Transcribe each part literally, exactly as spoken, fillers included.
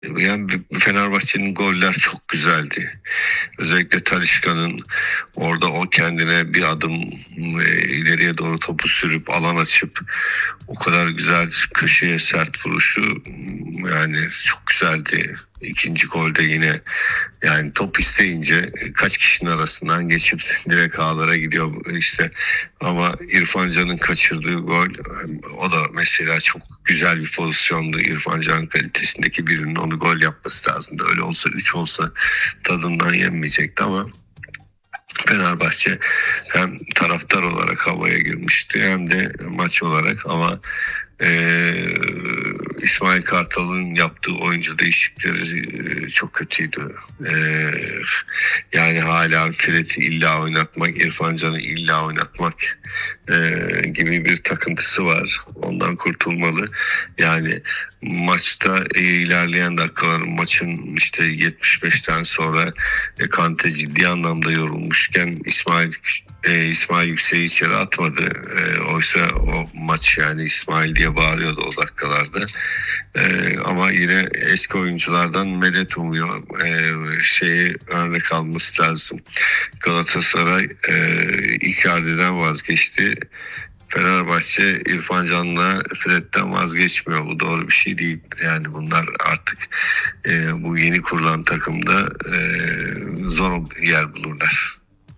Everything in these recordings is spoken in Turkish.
Yani Fenerbahçe'nin goller çok güzeldi. Özellikle Talisca'nın orada o kendine bir adım e, ileriye doğru topu sürüp alan açıp o kadar güzel köşeye sert vuruşu, yani çok güzeldi. İkinci golde yine yani top isteyince kaç kişinin arasından geçip direkt ağlara gidiyor işte. Ama İrfan Can'ın kaçırdığı gol, o da mesela çok güzel bir pozisyondu. İrfan Can kalitesindeki birinin onu gol yapması lazımdı. Öyle olsa üç olsa tadından yenmeyecekti ama Fenerbahçe hem taraftar olarak havaya girmişti hem de maç olarak. Ama ee, İsmail Kartal'ın yaptığı oyuncu değişiklikleri e, çok kötüydü. Ee, yani hala Fred'i illa oynatmak, İrfan Can'ı illa oynatmak e, gibi bir takıntısı var. Ondan kurtulmalı. Yani maçta e, ilerleyen dakikaların, maçın işte yetmiş beşten sonra e, Kante ciddi anlamda yorulmuşken İsmail e, İsmail Yüksek'i içeri atmadı. E, oysa o maç, yani İsmail diye bağırıyordu o dakikalarda. Ee, ama yine eski oyunculardan medet umuyor. Ee, şeyi örnek alması lazım. Galatasaray e, Icardi'den vazgeçti. Fenerbahçe İrfan Can'la Fred'den vazgeçmiyor. Bu doğru bir şey değil. Yani bunlar artık e, bu yeni kurulan takımda e, zor yer bulurlar.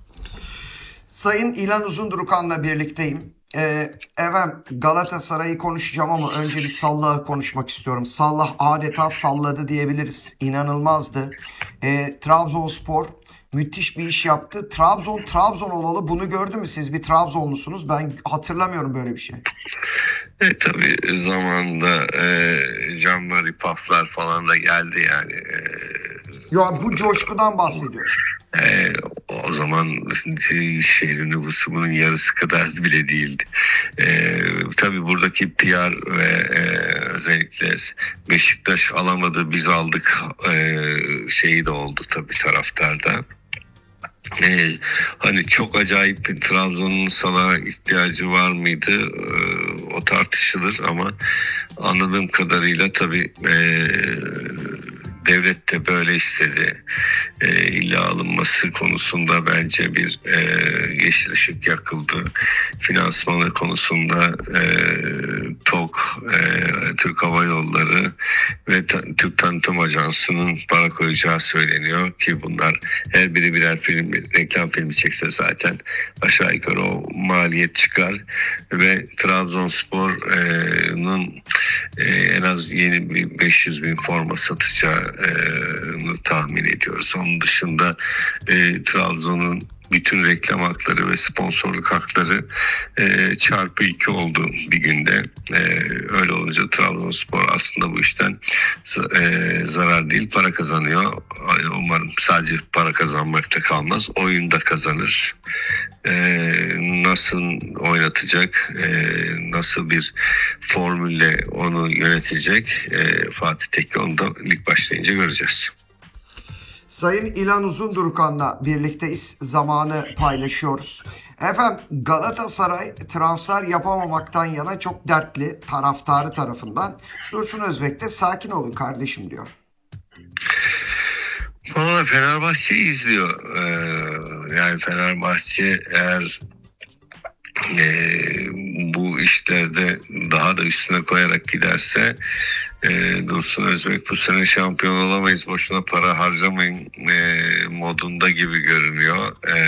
Sayın İlhan Uzundurukan'la birlikteyim. Ee, efendim Galatasaray'ı konuşacağım ama önce bir Sallah'ı konuşmak istiyorum. Sallah adeta salladı diyebiliriz. İnanılmazdı. Ee, Trabzonspor müthiş bir iş yaptı. Trabzon Trabzon olalı bunu gördü mü siz? Bir Trabzonlusunuz. Ben hatırlamıyorum böyle bir şey. E, tabii zamanında e, Canbari Paflar falan da geldi yani. E, Ya bu coşkudan bahsediyorum. Ee, o zaman şehrin nüfusu bunun yarısı kadar bile değildi. Ee, tabii buradaki P R ve e, özellikle Beşiktaş alamadı, biz aldık e, şeyi de oldu tabii taraftarda. Ee, hani çok acayip bir Trabzon'un sana ihtiyacı var mıydı? Ee, o tartışılır ama anladığım kadarıyla tabii e, devlet de böyle istedi. E, illa alınması konusunda bence bir e, yeşil ışık yakıldı. Finansmanı konusunda e, TOK, e, Türk Hava Yolları ve ta, Türk Tanıtım Ajansı'nın para koyacağı söyleniyor ki bunlar her biri birer film, reklam filmi çekse zaten aşağı yukarı o maliyet çıkar ve Trabzonspor'un e, en az yeni bir beş yüz bin forma satacağını tahmin ediyoruz. Onun dışında e, Trabzon'un bütün reklam hakları ve sponsorluk hakları e, çarpı iki oldu bir günde. E, öyle olunca Trabzonspor aslında bu işten e, zarar değil, para kazanıyor. Umarım sadece para kazanmakta kalmaz, oyunda kazanır. E, nasıl oynatacak, e, nasıl bir formülle onu yönetecek e, Fatih Tekke, onu da lig başlayınca göreceğiz. Sayın İlhan Uzundurukan'la birlikteyiz. Zamanı paylaşıyoruz. Efendim Galatasaray transfer yapamamaktan yana çok dertli taraftarı tarafından. Dursun Özbek de sakin olun kardeşim diyor. Ama Fenerbahçe izliyor. Ee, yani Fenerbahçe eğer e, bu işlerde daha da üstüne koyarak giderse e, Dursun Özbek bu sene şampiyon olamayız, boşuna para harcamayın e, modunda gibi görünüyor. E,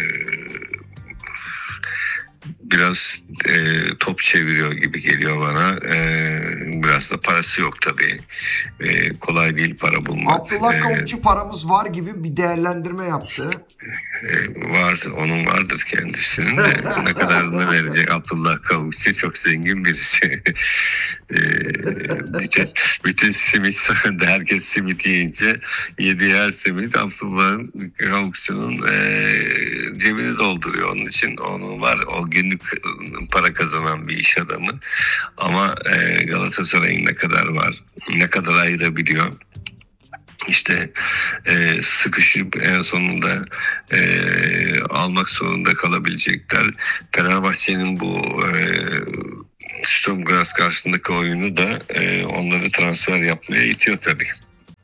biraz e, top çeviriyor gibi geliyor bana. E, biraz da parası yok tabii. E, kolay değil para bulmak. Abdullah Kavukçu e, paramız var gibi bir değerlendirme yaptı. E, var, onun vardır kendisinin de. Ne kadarını verecek Abdullah Kavukçu, çok zengin birisi. e, bütün, bütün simit, herkes simit yiyince yediği her simit Abdullah Kavukçu'nun e, cebini dolduruyor. Onun için onun var, o günlük para kazanan bir iş adamı. Ama e, Galatasaray'ın ne kadar var, ne kadar ayırabiliyor. İşte e, sıkışıp en sonunda e, almak zorunda kalabilecekler. Fenerbahçe'nin bu e, Sturm Graz karşısındaki oyunu da e, onları transfer yapmaya itiyor tabii.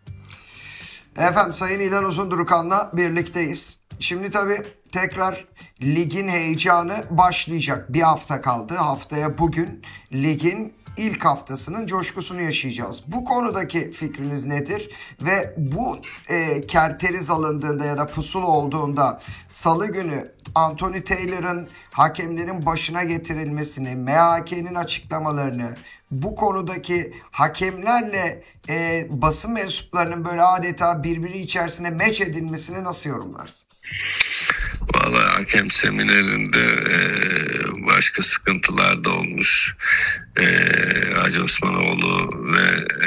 Efendim Sayın İlhan Uzundurukan'la birlikteyiz. Şimdi tabii tekrar ligin heyecanı başlayacak. Bir hafta kaldı. Haftaya bugün ligin ilk haftasının coşkusunu yaşayacağız. Bu konudaki fikriniz nedir? Ve bu e, kerteriz alındığında ya da pusul olduğunda salı günü Anthony Taylor'ın hakemlerin başına getirilmesini, M H K'nin açıklamalarını, bu konudaki hakemlerle e, basın mensuplarının böyle adeta birbiri içerisine meç edilmesini nasıl yorumlarsınız? Vallahi hakem seminerinde e, başka sıkıntılar da olmuş. E, Hacı Osmanoğlu ve e,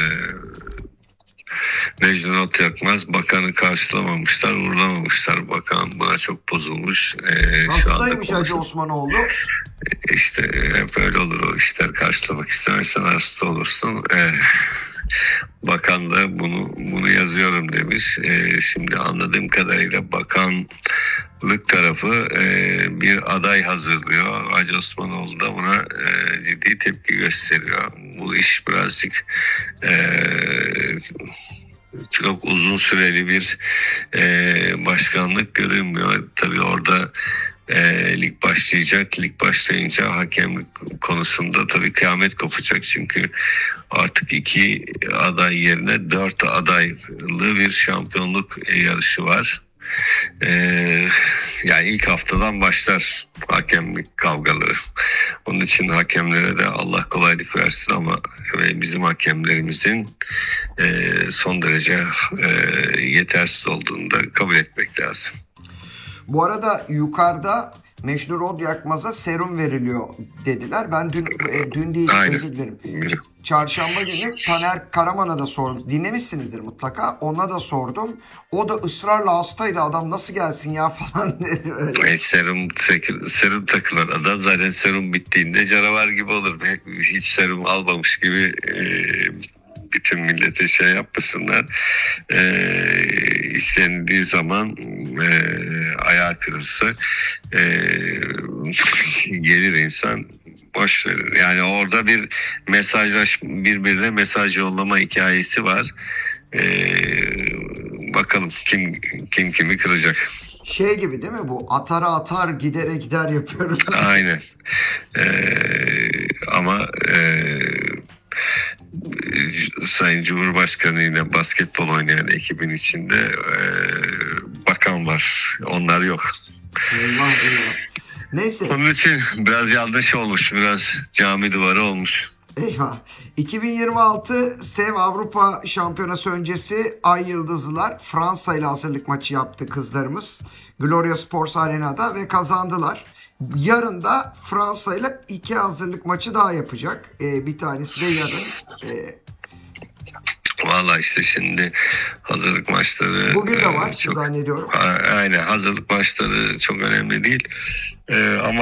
Mecnun Otyakmaz bakanı karşılamamışlar, uğurlamamışlar. Bakan buna çok bozulmuş. E, Hastaymış Hacı Osmanoğlu. İşte hep öyle olur o işler. Karşılamak istemezsen hasta olursun. E, bakan da bunu bunu yazıyorum demiş. E, şimdi anladığım kadarıyla bakanlık tarafı e, bir aday hazırlıyor. Hacı Osmanoğlu da buna e, ciddi tepki gösteriyor. Bu iş birazcık e, çok uzun süreli bir e, başkanlık görünmüyor. Tabii orada E, lig başlayacak. Lig başlayınca hakemlik konusunda tabii kıyamet kopacak. Çünkü artık iki aday yerine dört adaylı bir şampiyonluk yarışı var. E, yani ilk haftadan başlar hakemlik kavgaları. Onun için hakemlere de Allah kolaylık versin ama bizim hakemlerimizin e, son derece e, yetersiz olduğunu da kabul etmek lazım. Bu arada yukarıda Mecnun Otyakmaz'a serum veriliyor dediler. Ben dün e, dün değil Aynen. özür dilerim. Çarşamba günü Taner Karaman'a da sordum. Dinlemişsinizdir mutlaka. Ona da sordum. O da ısrarla hastaydı. Adam nasıl gelsin ya falan dedi öyle. E, serum, serum takılan adam zaten serum bittiğinde canavar gibi olur. Hiç serum almamış gibi e, bütün millete şey yapmasınlar. E, istenildiği zaman e, ayağı kırılsa e, gelir insan boş verir. Yani orada bir mesajlaş birbirine mesaj yollama hikayesi var. E, bakalım kim kim kimi kıracak. Şey gibi değil mi bu? Atara atar gidere gider yapıyoruz. Aynen. Ee, ama e, Sayın Cumhurbaşkanı ile basketbol oynayan ekibin içinde e, bakan var. Onlar yok. Allah Allah. Neyse. Onun için biraz yanlış olmuş. Biraz cami duvarı olmuş. Eyvah. iki bin yirmi altı Sev Avrupa Şampiyonası öncesi Ay Yıldızlılar Fransa ile hazırlık maçı yaptı kızlarımız. Gloria Sports Arena'da ve kazandılar. Yarın da Fransa ile iki hazırlık maçı daha yapacak. Ee, bir tanesi de yarın. Ee, Vallahi işte şimdi hazırlık maçları bugün de var e, çok, zannediyorum. Aynen hazırlık maçları çok önemli değil. E, ama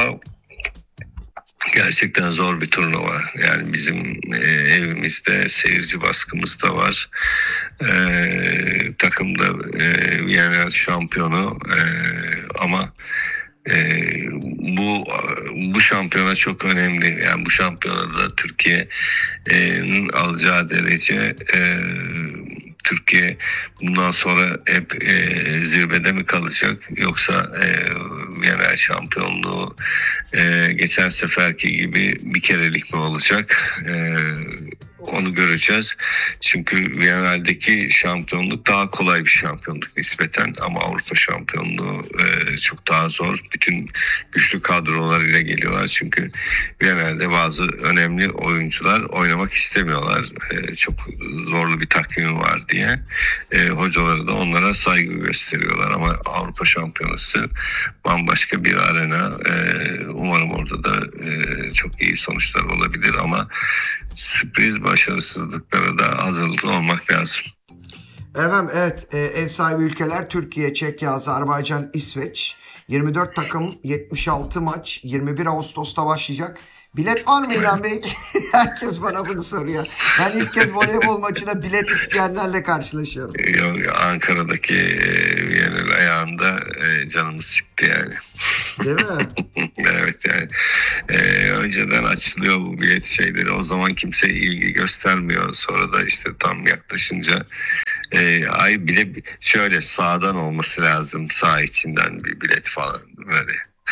gerçekten zor bir turnuva. Yani bizim e, evimizde seyirci baskımız da var. E, takımda e, Viyana şampiyonu e, ama e, bu bu şampiyona çok önemli. Yani bu şampiyonada Türkiye'nin alacağı derece e, Türkiye bundan sonra hep e, zirvede mi kalacak yoksa e, Viyana şampiyonluğu e, geçen seferki gibi bir kerelik mi olacak? E, onu göreceğiz. Çünkü Viyana'daki şampiyonluk daha kolay bir şampiyonluk nispeten ama Avrupa şampiyonluğu e, çok daha zor. Bütün güçlü kadrolarıyla geliyorlar çünkü Viyana'da bazı önemli oyuncular oynamak istemiyorlar. E, çok zorlu bir takvimi var diye. E, hocaları da onlara saygı gösteriyorlar ama Avrupa şampiyonası bambaşka bir arena. E, umarım orada da e, çok iyi sonuçlar olabilir ama sürpriz başarısızlıklara da hazırlıklı olmak lazım. Efendim evet e, ev sahibi ülkeler Türkiye, Çekya, Azerbaycan, İsveç. yirmi dört takım, yetmiş altı maç, yirmi bir Ağustos'ta başlayacak. Bilet var mı İlhan Bey? Herkes bana bunu soruyor. Ben ilk kez voleybol maçına bilet isteyenlerle karşılaşıyorum. Yok, Ankara'daki e, Viyana'nın ayağında e, canımız çıktı yani. Değil mi? Evet yani e, önceden açılıyor bu bilet şeyleri, o zaman kimse ilgi göstermiyor, sonra da işte tam yaklaşınca E, ay bile şöyle sağdan olması lazım, sağ içinden bir bilet falan böyle.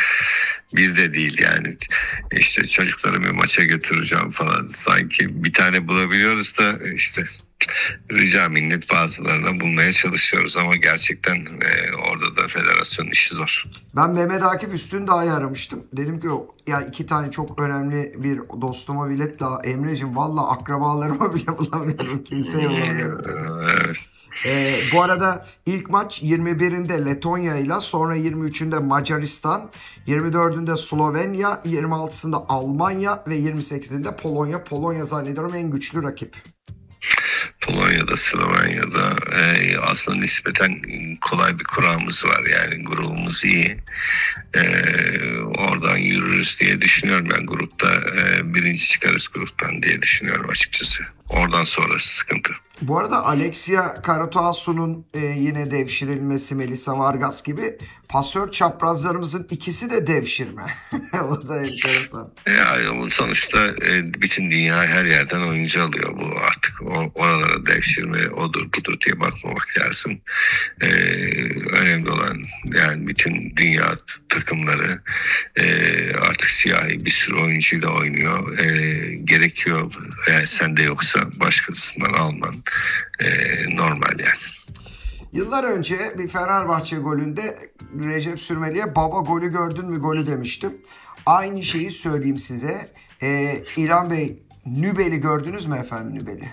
Bir de değil yani, işte çocukları bir maça götüreceğim falan, sanki bir tane bulabiliyoruz da işte rica minnet bazılarına bulmaya çalışıyoruz ama gerçekten e, orada da federasyonun işi zor. Ben Mehmet Akif Üstündağ'ı aramıştım. Dedim ki yok ya, iki tane çok önemli bir dostuma bilet la Emre'cim, valla akrabalarıma bile bulamıyorum, kimseye bulamıyorum. Evet. Ee, bu arada ilk maç yirmi birinde Letonya ile, sonra yirmi üçünde Macaristan, yirmi dördünde Slovenya, yirmi altısında Almanya ve yirmi sekizinde Polonya. Polonya zannediyorum en güçlü rakip. Polonya'da, Slovenya'da e, aslında nispeten kolay bir kuramız var. Yani grubumuz iyi. E, oradan yürürüz diye düşünüyorum. Ben grupta e, birinci çıkarız gruptan diye düşünüyorum açıkçası. Oradan sonrası sıkıntı. Bu arada Alexia Karatoasu'nun e, yine devşirilmesi, Melissa Vargas gibi pasör çaprazlarımızın ikisi de devşirme. O da enteresan. Ya bu sonuçta e, bütün dünya her yerden oyuncu alıyor. Bu artık o, oralara devşirme odur budur diye bakmamak lazım. E, önemli olan yani bütün dünya takımları e, artık siyahi bir sürü oyuncuyla oynuyor. E, gerekiyor. Eğer sende yoksa başkasından alman e, normal yani. Yıllar önce bir Fenerbahçe golünde Recep Sürmeli'ye baba golü gördün mü golü demiştim. Aynı şeyi söyleyeyim size. Ee, İlhan Bey, Nübel'i gördünüz mü efendim, Nübel'i?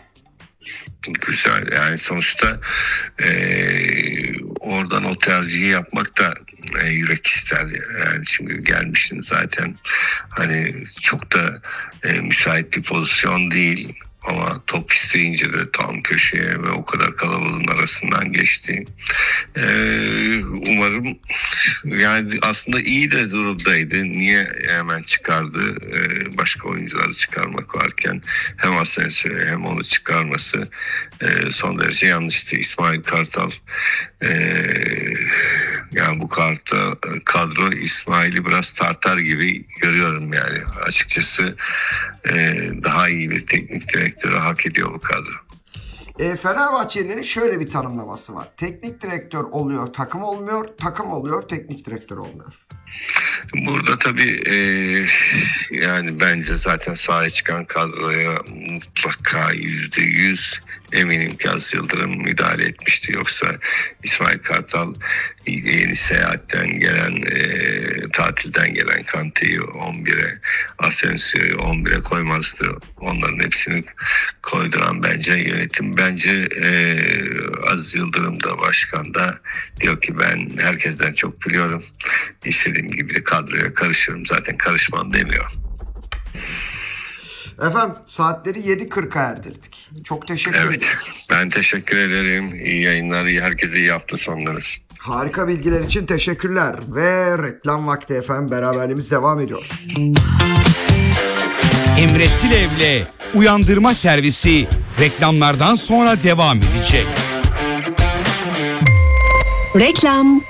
Güzel yani, sonuçta e, oradan o tercihi yapmak da e, yürek ister. Yani şimdi gelmişsin zaten, hani çok da e, müsait bir pozisyon değil. Ama top isteyince de tam köşeye ve o kadar kalabalığın arasından geçti. Ee, umarım yani aslında iyi de durumdaydı. Niye hemen çıkardı? Ee, başka oyuncuları çıkarmak varken hem Asensio'yu hem onu çıkarması e, son derece yanlıştı. İsmail Kartal e, yani bu kartta kadro İsmail'i biraz tartar gibi görüyorum yani. Açıkçası e, daha iyi bir teknik direktörü hak ediyor bu kadro. E, Fenerbahçelilerin şöyle bir tanımlaması var. Teknik direktör oluyor, takım olmuyor. Takım oluyor, teknik direktör olmuyor. Burada tabii e, yani bence zaten sahaya çıkan kadroya mutlaka yüzde yüz eminim ki Aziz Yıldırım müdahale etmişti. Yoksa İsmail Kartal yeni seyahatten gelen, e, tatilden gelen Kante'yi on bire, Asensio'yu on bire koymazdı. Onların hepsini koyduran bence yönetim. Bence e, Aziz Yıldırım da, başkan da diyor ki ben herkesten çok biliyorum. İstediğim gibi de kadroya karışırım. Zaten karışmam demiyor. Efendim, saatleri yedi kırka erdirdik. Çok teşekkür ederim. Evet, ben teşekkür ederim. İyi yayınlar, iyi, herkese iyi hafta sonları. Harika bilgiler için teşekkürler. Ve reklam vakti efendim, beraberliğimiz devam ediyor. Emre Tilev'le Uyandırma Servisi reklamlardan sonra devam edecek. Reklam.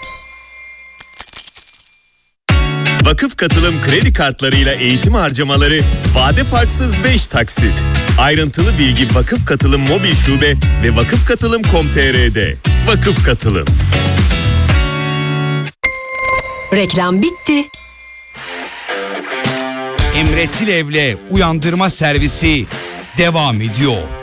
Vakıf Katılım kredi kartlarıyla eğitim harcamaları vade farksız beş taksit. Ayrıntılı bilgi Vakıf Katılım mobil şube ve vakıf katılım nokta com nokta tr'de. Vakıf Katılım. Reklam bitti. Emre Tilev'le Uyandırma Servisi devam ediyor.